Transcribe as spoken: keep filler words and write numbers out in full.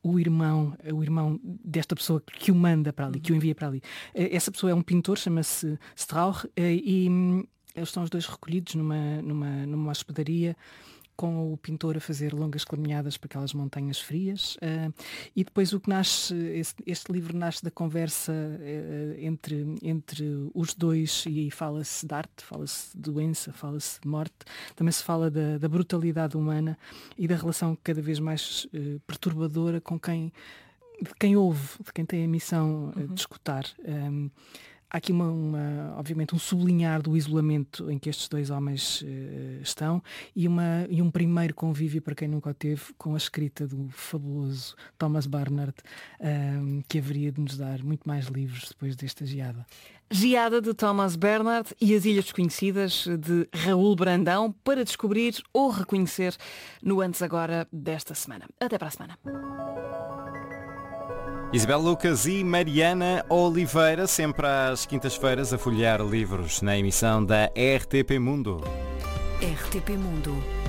o irmão, o irmão desta pessoa que o manda para ali, que o envia para ali. Essa pessoa é um pintor, chama-se Strauch, e hum, eles estão os dois recolhidos numa, numa, numa hospedaria, com o pintor a fazer longas caminhadas para aquelas montanhas frias. Uh, e depois o que nasce, este, este livro nasce da conversa uh, entre, entre os dois, e fala-se de arte, fala-se de doença, fala-se de morte, também se fala da, da brutalidade humana e da relação cada vez mais uh, perturbadora com quem, de quem ouve, de quem tem a missão uh, de escutar. Um, Há aqui, uma, uma, obviamente, um sublinhar do isolamento em que estes dois homens uh, estão, e, uma, e um primeiro convívio, para quem nunca o teve, com a escrita do fabuloso Thomas Bernhard, um, que haveria de nos dar muito mais livros depois desta geada. Geada de Thomas Bernhard e As Ilhas Desconhecidas de Raul Brandão, para descobrir ou reconhecer no Antes Agora desta semana. Até para a semana. Isabel Lucas e Mariana Oliveira, sempre às quintas-feiras, a folhear livros na emissão da R T P Mundo. R T P Mundo.